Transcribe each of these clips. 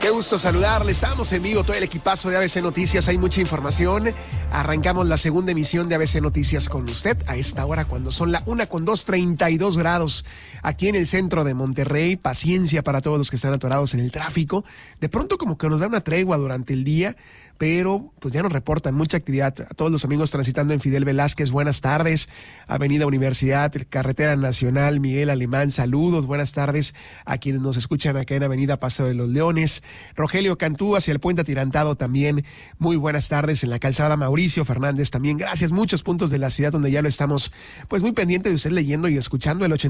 Qué gusto saludarle, estamos en vivo, todo el equipazo de ABC Noticias, hay mucha información. Arrancamos la segunda emisión de ABC Noticias con usted a esta hora cuando son la 1:02, 32 grados aquí en el centro de Monterrey. Paciencia para todos los que están atorados en el tráfico. De pronto como que nos da una tregua durante el día, pero pues ya nos reportan mucha actividad. A todos los amigos transitando en Fidel Velázquez, buenas tardes. Avenida Universidad, Carretera Nacional Miguel Alemán, saludos, buenas tardes a quienes nos escuchan acá en Avenida Paso de los Leones. Rogelio Cantú hacia el Puente Atirantado también, muy buenas tardes. En la calzada Mauricio Fernández también, gracias. Muchos puntos de la ciudad donde ya lo estamos pues muy pendiente de usted leyendo y escuchando. El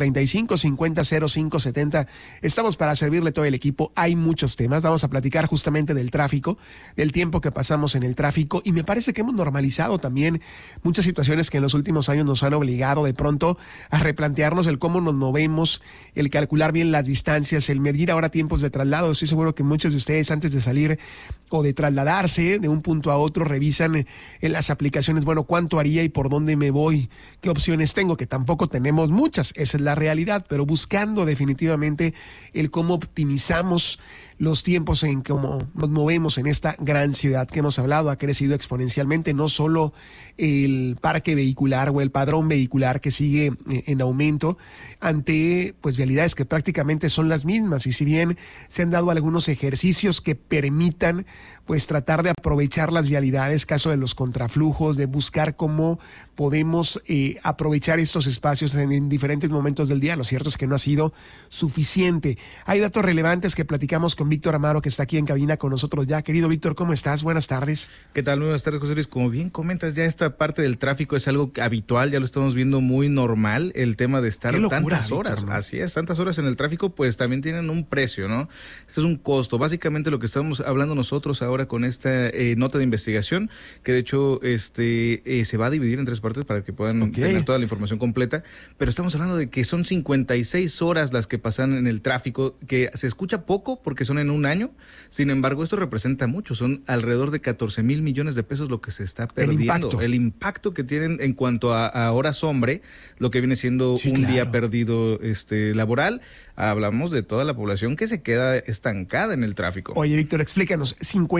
8135-500570, estamos para servirle todo el equipo. Hay muchos temas, vamos a platicar justamente del tráfico, del tiempo que pasamos en el tráfico, y me parece que hemos normalizado también muchas situaciones que en los últimos años nos han obligado de pronto a replantearnos el cómo nos movemos, el calcular bien las distancias, el medir ahora tiempos de traslado. Estoy seguro que muchos de ustedes antes de salir o de trasladarse de un punto a otro revisan en las aplicaciones, bueno, cuánto haría y por dónde me voy, qué opciones tengo, que tampoco tenemos muchas, esa es la realidad, pero buscando definitivamente el cómo optimizamos los tiempos en cómo nos movemos en esta gran ciudad que hemos hablado. Ha crecido exponencialmente, no solo el parque vehicular o el padrón vehicular que sigue en aumento ante pues vialidades que prácticamente son las mismas, y si bien se han dado algunos ejercicios que permitan pues tratar de aprovechar las vialidades, caso de los contraflujos, de buscar cómo podemos aprovechar estos espacios en diferentes momentos del día. Lo cierto es que no ha sido suficiente. Hay datos relevantes que platicamos con Víctor Amaro, que está aquí en cabina con nosotros ya. Querido Víctor, ¿cómo estás? Buenas tardes. ¿Qué tal? Buenas tardes, José Luis. Como bien comentas, ya esta parte del tráfico es algo habitual, ya lo estamos viendo muy normal, el tema de estar tantas horas. Víctor, ¿no? Así es, tantas horas en el tráfico, pues también tienen un precio, ¿no? Este es un costo. Básicamente lo que estamos hablando nosotros ahora con esta nota de investigación, que de hecho se va a dividir en 3 partes para que puedan tener toda la información completa, pero estamos hablando de que son 56 horas las que pasan en el tráfico, que se escucha poco porque son en un año, sin embargo esto representa mucho, son alrededor de 14,000 millones de pesos lo que se está perdiendo. El impacto que tienen en cuanto a horas hombre, lo que viene siendo día perdido laboral. Hablamos de toda la población que se queda estancada en el tráfico. Oye, Víctor, explícanos,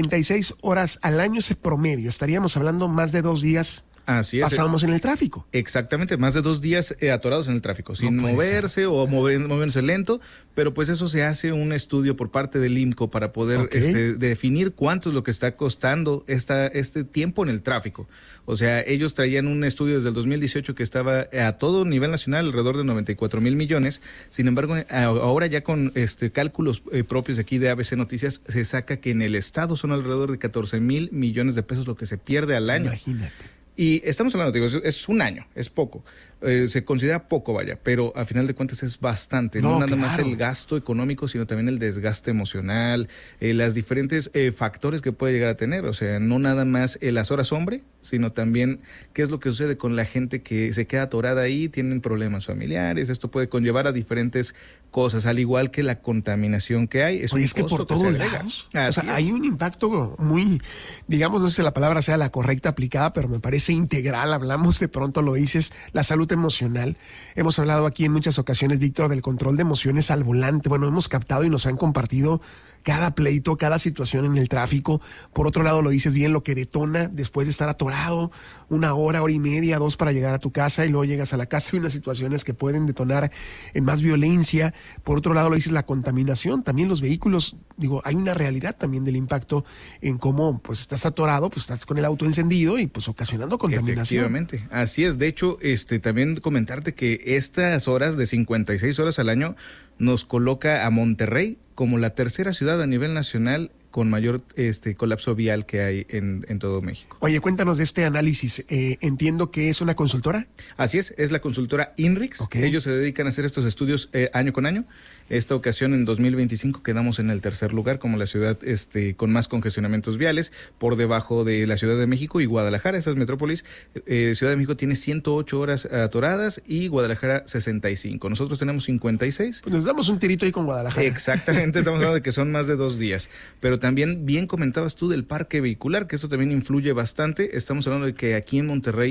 56 horas al año ese promedio, estaríamos hablando más de 2 días. Así es. Pasábamos en el tráfico. Exactamente, más de 2 días atorados en el tráfico, sin moverse o moverse lento, pero pues eso se hace un estudio por parte del IMCO para poder definir cuánto es lo que está costando este tiempo en el tráfico. O sea, ellos traían un estudio desde el 2018 que estaba a todo nivel nacional alrededor de 94,000 millones, sin embargo, ahora ya con cálculos propios aquí de ABC Noticias, se saca que en el estado son alrededor de 14,000 millones de pesos lo que se pierde al año. Imagínate. Y estamos hablando, digo, es un año, es poco, se considera poco, vaya, pero a final de cuentas es bastante, no nada más el gasto económico, sino también el desgaste emocional, las diferentes factores que puede llegar a tener, o sea, no nada más las horas hombre, sino también qué es lo que sucede con la gente que se queda atorada ahí, tienen problemas familiares, esto puede conllevar a diferentes cosas, al igual que la contaminación que hay. Es que por todos lados, o sea, hay un impacto muy, digamos, no sé si la palabra sea la correcta aplicada, pero me parece integral. Hablamos, de pronto lo dices, la salud emocional. Hemos hablado aquí en muchas ocasiones, Víctor, del control de emociones al volante. Bueno, hemos captado y nos han compartido cada pleito, cada situación en el tráfico. Por otro lado, lo dices bien, lo que detona después de estar atorado 1 hora, hora y media, 2 para llegar a tu casa, y luego llegas a la casa y unas situaciones que pueden detonar en más violencia. Por otro lado, lo dices, la contaminación, también los vehículos, digo, hay una realidad también del impacto en cómo pues estás atorado, pues estás con el auto encendido y pues ocasionando contaminación. Efectivamente, así es. De hecho, también comentarte que estas horas de 56 horas al año nos coloca a Monterrey como la tercera ciudad a nivel nacional con mayor colapso vial que hay en todo México. Oye, cuéntanos de este análisis. Entiendo que es una consultora. Así es la consultora INRIX. Ellos se dedican a hacer estos estudios año con año. Esta ocasión, en 2025, quedamos en el tercer lugar como la ciudad con más congestionamientos viales, por debajo de la Ciudad de México y Guadalajara, esas metrópolis. Ciudad de México tiene 108 horas atoradas y Guadalajara 65. Nosotros tenemos 56. Pues nos damos un tirito ahí con Guadalajara. Exactamente, estamos hablando de que son más de 2 días. Pero también bien comentabas tú del parque vehicular, que esto también influye bastante. Estamos hablando de que aquí en Monterrey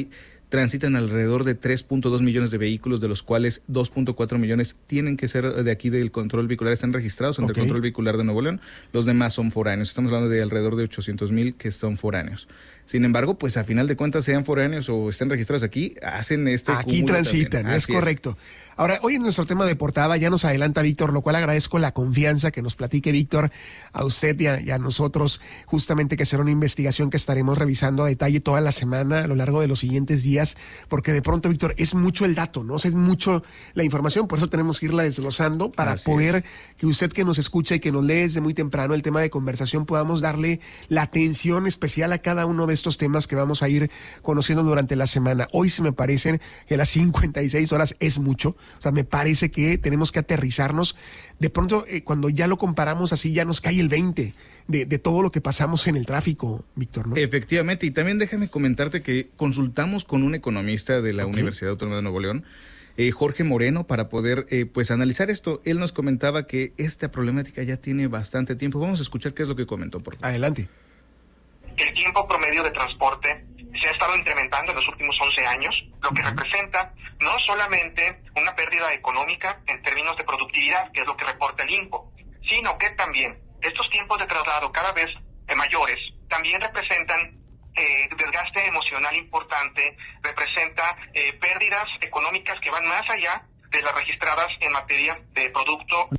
transitan alrededor de 3.2 millones de vehículos, de los cuales 2.4 millones tienen que ser de aquí del control vehicular, están registrados en el control vehicular de Nuevo León, los demás son foráneos, estamos hablando de alrededor de 800,000 que son foráneos. Sin embargo, pues a final de cuentas, sean foráneos o estén registrados aquí, hacen aquí transitan, es correcto. Ahora, hoy en nuestro tema de portada ya nos adelanta Víctor, lo cual agradezco la confianza que nos platique Víctor, a usted y a nosotros, justamente que será una investigación que estaremos revisando a detalle toda la semana, a lo largo de los siguientes días, porque de pronto, Víctor, es mucho el dato, ¿no? O sea, es mucho la información, por eso tenemos que irla desglosando para poder que usted que nos escucha y que nos lee desde muy temprano el tema de conversación, podamos darle la atención especial a cada uno de estos temas que vamos a ir conociendo durante la semana. Hoy se me parecen que las 56 horas es mucho, o sea, me parece que tenemos que aterrizarnos. De pronto, cuando ya lo comparamos así, ya nos cae el 20 de todo lo que pasamos en el tráfico, Víctor, ¿no? Efectivamente, y también déjame comentarte que consultamos con un economista de la Universidad Autónoma de Nuevo León, Jorge Moreno, para poder pues analizar esto. Él nos comentaba que esta problemática ya tiene bastante tiempo. Vamos a escuchar qué es lo que comentó, por favor. Adelante. El tiempo promedio de transporte se ha estado incrementando en los últimos 11 años, lo que representa no solamente una pérdida económica en términos de productividad, que es lo que reporta el INCO, sino que también estos tiempos de traslado cada vez mayores también representan desgaste emocional importante, representa pérdidas económicas que van más allá de las registradas en materia de producto.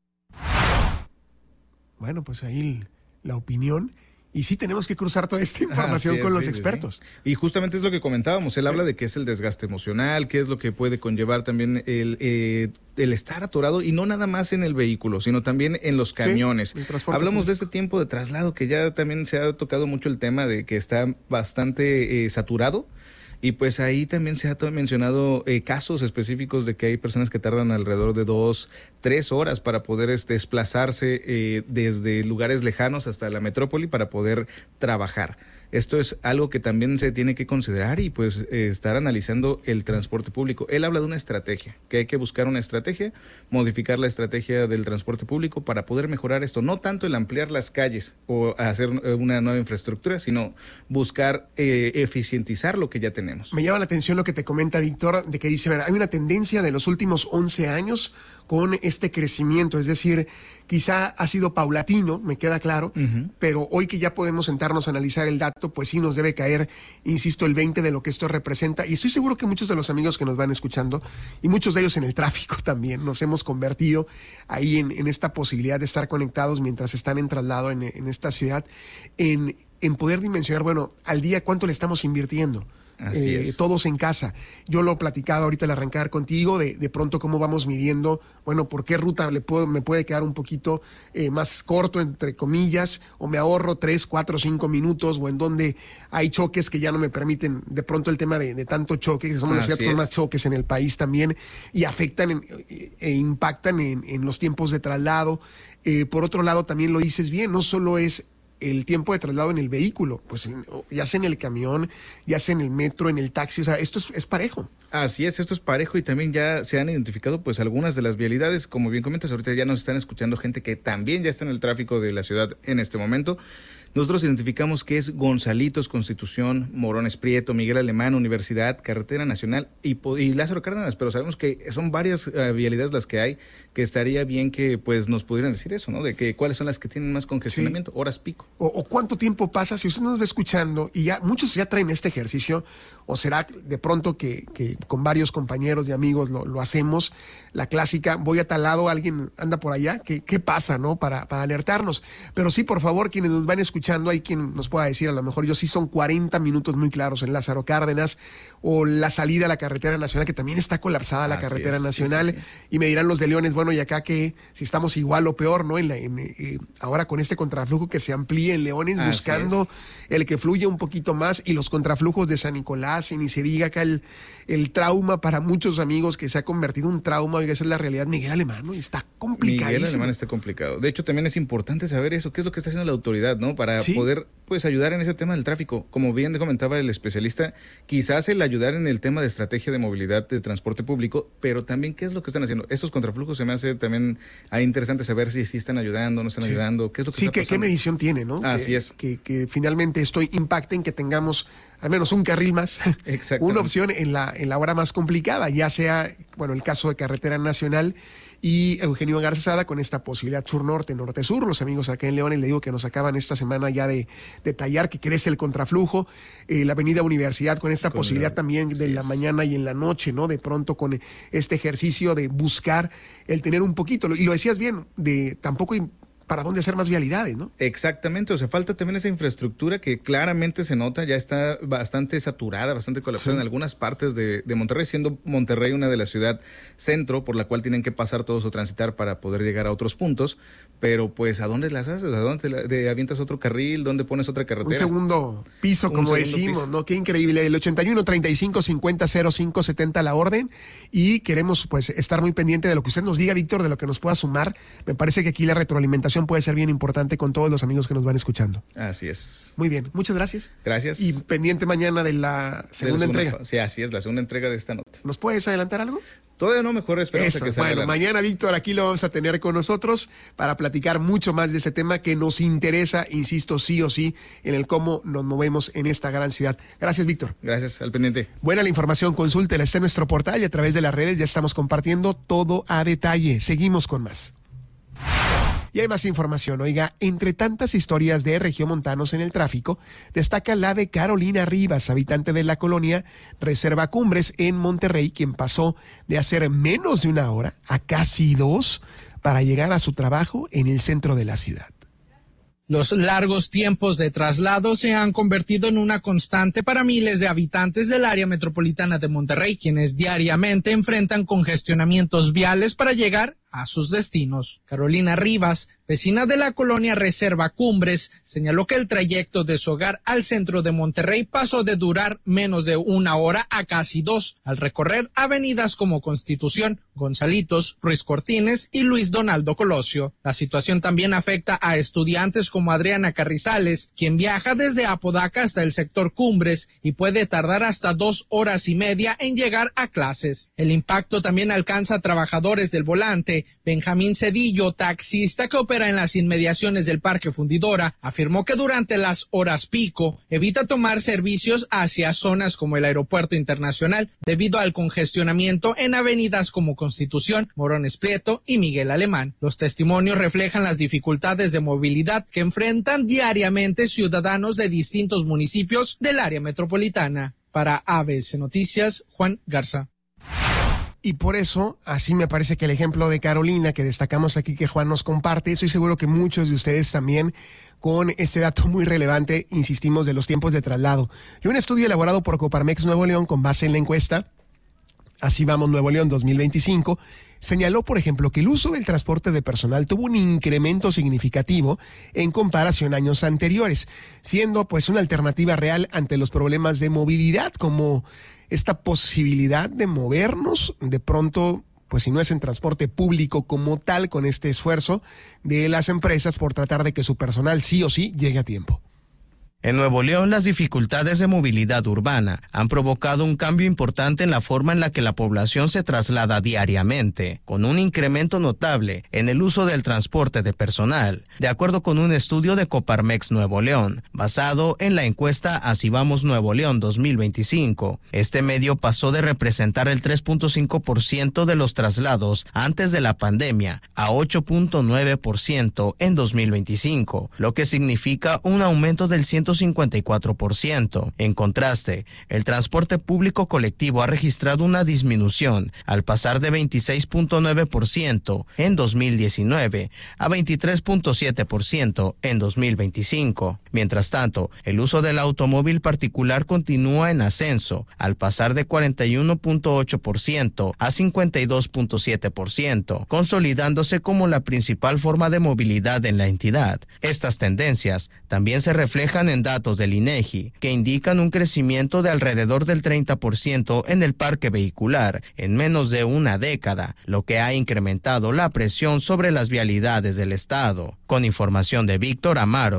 Bueno, pues ahí la opinión. Y sí tenemos que cruzar toda esta información con los expertos. Sí. Y justamente es lo que comentábamos. Él habla de qué es el desgaste emocional, qué es lo que puede conllevar también el estar atorado, y no nada más en el vehículo, sino también en los camiones. Hablamos de este tiempo de traslado, que ya también se ha tocado mucho el tema de que está bastante saturado. Y pues ahí también se ha mencionado casos específicos de que hay personas que tardan alrededor de 2-3 horas para poder desplazarse desde lugares lejanos hasta la metrópoli para poder trabajar. Esto es algo que también se tiene que considerar y pues estar analizando el transporte público. Él habla de una estrategia, que hay que buscar una estrategia, modificar la estrategia del transporte público para poder mejorar esto. No tanto el ampliar las calles o hacer una nueva infraestructura, sino buscar eficientizar lo que ya tenemos. Me llama la atención lo que te comenta Víctor, de que dice, hay una tendencia de los últimos 11 años con este crecimiento, es decir, quizá ha sido paulatino, me queda claro, pero hoy que ya podemos sentarnos a analizar el dato, pues sí nos debe caer, insisto, el 20 de lo que esto representa, y estoy seguro que muchos de los amigos que nos van escuchando, y muchos de ellos en el tráfico también, nos hemos convertido ahí en esta posibilidad de estar conectados mientras están en traslado en esta ciudad, en poder dimensionar, bueno, al día cuánto le estamos invirtiendo. Todos en casa. Yo lo he platicado ahorita al arrancar contigo, de pronto cómo vamos midiendo, bueno, por qué ruta me puede quedar un poquito más corto, entre comillas, o me ahorro 3, 4, 5 minutos, o en donde hay choques que ya no me permiten, de pronto el tema de tanto choque, que somos la ciudad con más choques en el país también, y afectan e impactan en los tiempos de traslado. Por otro lado, también lo dices bien, no solo es el tiempo de traslado en el vehículo, pues ya sea en el camión, ya sea en el metro, en el taxi, o sea, esto es parejo. Así es, esto es parejo, y también ya se han identificado pues algunas de las vialidades, como bien comentas, ahorita ya nos están escuchando gente que también ya está en el tráfico de la ciudad en este momento. Nosotros identificamos que es Gonzalitos, Constitución, Morones Prieto, Miguel Alemán, Universidad, Carretera Nacional y Lázaro Cárdenas, pero sabemos que son varias vialidades las que hay, que estaría bien que pues nos pudieran decir eso, ¿no? De que cuáles son las que tienen más congestionamiento, horas pico. O cuánto tiempo pasa, si usted nos va escuchando, y ya muchos ya traen este ejercicio, o será de pronto que con varios compañeros y amigos lo hacemos, la clásica, voy a tal lado, alguien anda por allá, ¿qué pasa, no? Para alertarnos. Pero sí, por favor, quienes nos van escuchando, hay quien nos pueda decir, a lo mejor yo sí son 40 minutos muy claros en Lázaro Cárdenas, o la salida a la carretera nacional, que también está colapsada la carretera nacional, sí. Y me dirán los de Leones, bueno, y acá que si estamos igual o peor, ¿no? Ahora con este contraflujo que se amplíe en Leones, buscando el que fluya un poquito más, y los contraflujos de San Nicolás, y ni se diga acá el trauma para muchos amigos, que se ha convertido en un trauma, oiga, esa es la realidad. Miguel Alemán, ¿no? Está complicadísimo. Miguel Alemán está complicado. De hecho, también es importante saber eso, qué es lo que está haciendo la autoridad, ¿no? Para para poder pues ayudar en ese tema del tráfico. Como bien comentaba el especialista, quizás el ayudar en el tema de estrategia de movilidad de transporte público, pero también qué es lo que están haciendo. Estos contraflujos se me hace también interesante saber si están ayudando, no están ayudando, qué es lo que está pasando. ¿Qué medición tiene, no? Así es. Que finalmente esto impacte en que tengamos al menos un carril más, una opción en la hora más complicada, ya sea, el caso de carretera nacional y Eugenio Garzada con esta posibilidad sur-norte, norte-sur. Los amigos acá en León, les digo que nos acaban esta semana ya de detallar que crece el contraflujo, la avenida Universidad con esta posibilidad también de la mañana y en la noche, ¿no? De pronto con este ejercicio de buscar el tener un poquito, y lo decías bien, de tampoco para dónde hacer más vialidades, ¿no? Exactamente, o sea, falta también esa infraestructura que claramente se nota, ya está bastante saturada, bastante colapsada en algunas partes de Monterrey, siendo Monterrey una de las ciudades centro por la cual tienen que pasar todos o transitar para poder llegar a otros puntos, pero pues ¿a dónde las haces? ¿A dónde te avientas otro carril? ¿Dónde pones otra carretera? Un segundo piso, como decimos, ¿no? Qué increíble. El 81 35 50 05 70 la orden, y queremos pues estar muy pendiente de lo que usted nos diga, Víctor, de lo que nos pueda sumar. Me parece que aquí la retroalimentación puede ser bien importante con todos los amigos que nos van escuchando. Así es. Muy bien, muchas gracias. Gracias. Y pendiente mañana de la segunda entrega. Sí, así es, la segunda entrega de esta nota. ¿Nos puedes adelantar algo? Todavía no, mejor esperamos a que salga. Bueno, mañana, Víctor, aquí lo vamos a tener con nosotros para platicar mucho más de este tema que nos interesa, insisto, sí o sí, en el cómo nos movemos en esta gran ciudad. Gracias, Víctor. Gracias, al pendiente. Buena la información, consúltela, está en nuestro portal y a través de las redes ya estamos compartiendo todo a detalle. Seguimos con más. Y hay más información. Oiga, entre tantas historias de regiomontanos en el tráfico, destaca la de Carolina Rivas, habitante de la colonia Reserva Cumbres en Monterrey, quien pasó de hacer menos de una hora a casi 2 para llegar a su trabajo en el centro de la ciudad. Los largos tiempos de traslado se han convertido en una constante para miles de habitantes del área metropolitana de Monterrey, quienes diariamente enfrentan congestionamientos viales para llegar a sus destinos. Carolina Rivas, vecina de la colonia Reserva Cumbres, señaló que el trayecto de su hogar al centro de Monterrey pasó de durar menos de una hora a casi 2, al recorrer avenidas como Constitución, Gonzalitos, Ruiz Cortines y Luis Donaldo Colosio. La situación también afecta a estudiantes como Adriana Carrizales, quien viaja desde Apodaca hasta el sector Cumbres y puede tardar hasta 2 horas y media en llegar a clases. El impacto también alcanza a trabajadores del volante. Benjamín Cedillo, taxista que opera en las inmediaciones del Parque Fundidora, afirmó que durante las horas pico evita tomar servicios hacia zonas como el Aeropuerto Internacional debido al congestionamiento en avenidas como Constitución, Morones Prieto y Miguel Alemán. Los testimonios reflejan las dificultades de movilidad que enfrentan diariamente ciudadanos de distintos municipios del área metropolitana. Para ABC Noticias, Juan Garza. Y por eso, así me parece que el ejemplo de Carolina que destacamos aquí que Juan nos comparte, estoy seguro que muchos de ustedes también con este dato muy relevante, insistimos, de los tiempos de traslado. Y un estudio elaborado por Coparmex Nuevo León con base en la encuesta Así Vamos Nuevo León 2025, señaló, por ejemplo, que el uso del transporte de personal tuvo un incremento significativo en comparación a años anteriores, siendo pues una alternativa real ante los problemas de movilidad, como esta posibilidad de movernos de pronto, pues si no es en transporte público como tal, con este esfuerzo de las empresas por tratar de que su personal sí o sí llegue a tiempo. En Nuevo León, las dificultades de movilidad urbana han provocado un cambio importante en la forma en la que la población se traslada diariamente, con un incremento notable en el uso del transporte de personal, de acuerdo con un estudio de Coparmex Nuevo León, basado en la encuesta Así Vamos Nuevo León 2025. Este medio pasó de representar el 3.5% de los traslados antes de la pandemia a 8.9% en 2025, lo que significa un aumento del 154%. En contraste, el transporte público colectivo ha registrado una disminución al pasar de 26.9% en 2019 a 23.7% en 2025. Mientras tanto, el uso del automóvil particular continúa en ascenso al pasar de 41.8% a 52.7%, consolidándose como la principal forma de movilidad en la entidad. Estas tendencias también se reflejan en datos del INEGI, que indican un crecimiento de alrededor del 30% en el parque vehicular en menos de una década, lo que ha incrementado la presión sobre las vialidades del estado. Con información de Víctor Amaro,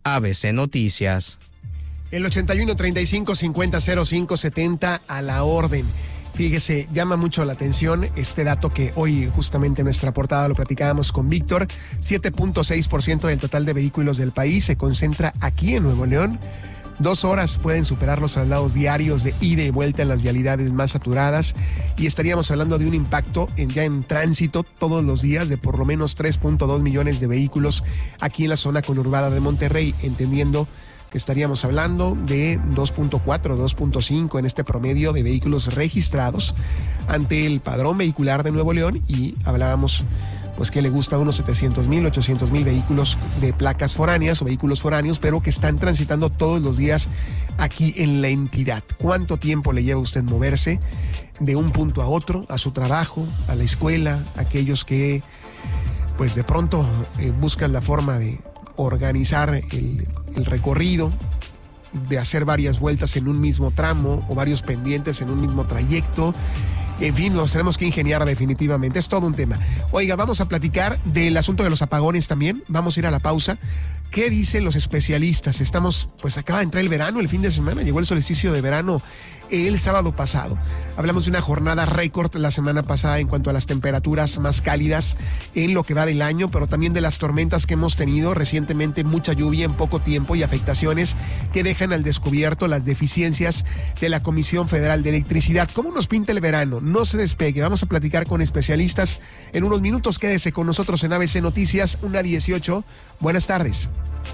ABC Noticias. El 81-35-50-05-70 a la orden. Fíjese, llama mucho la atención este dato que hoy justamente en nuestra portada lo platicábamos con Víctor. 7.6% del total de vehículos del país se concentra aquí en Nuevo León. 2 horas pueden superar los traslados diarios de ida y vuelta en las vialidades más saturadas y estaríamos hablando de un impacto ya en tránsito todos los días de por lo menos 3.2 millones de vehículos aquí en la zona conurbada de Monterrey, entendiendo que estaríamos hablando de 2.4, 2.5 en este promedio de vehículos registrados ante el padrón vehicular de Nuevo León y hablábamos pues que le gusta unos 700,000, 800,000 vehículos de placas foráneas o vehículos foráneos, pero que están transitando todos los días aquí en la entidad. ¿Cuánto tiempo le lleva a usted moverse de un punto a otro, a su trabajo, a la escuela, aquellos que pues de pronto buscan la forma de organizar el recorrido, de hacer varias vueltas en un mismo tramo o varios pendientes en un mismo trayecto? En fin, nos tenemos que ingeniar definitivamente, es todo un tema. Oiga, vamos a platicar del asunto de los apagones también, vamos a ir a la pausa. ¿Qué dicen los especialistas? Pues acaba de entrar el verano, el fin de semana, llegó el solsticio de verano el sábado pasado. Hablamos de una jornada récord la semana pasada en cuanto a las temperaturas más cálidas en lo que va del año, pero también de las tormentas que hemos tenido recientemente, mucha lluvia en poco tiempo y afectaciones que dejan al descubierto las deficiencias de la Comisión Federal de Electricidad. ¿Cómo nos pinta el verano? No se despegue, vamos a platicar con especialistas en unos minutos. Quédese con nosotros en ABC Noticias, 1:18. Buenas tardes.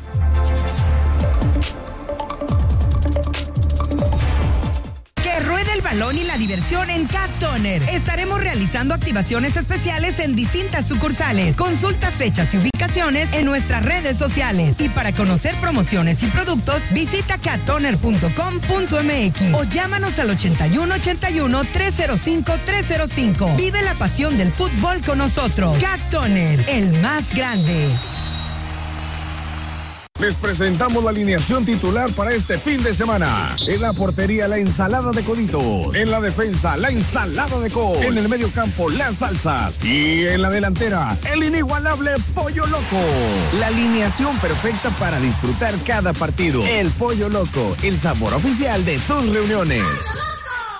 El balón y la diversión en Cat Toner. Estaremos realizando activaciones especiales en distintas sucursales. Consulta fechas y ubicaciones en nuestras redes sociales. Y para conocer promociones y productos, visita cattoner.com.mx o llámanos al 8181-305-305. Vive la pasión del fútbol con nosotros. Cat Toner, el más grande. Les presentamos la alineación titular para este fin de semana. En la portería, la ensalada de coditos. En la defensa, la ensalada de col. En el medio campo, las salsas. Y en la delantera, el inigualable Pollo Loco. La alineación perfecta para disfrutar cada partido. El Pollo Loco, el sabor oficial de tus reuniones.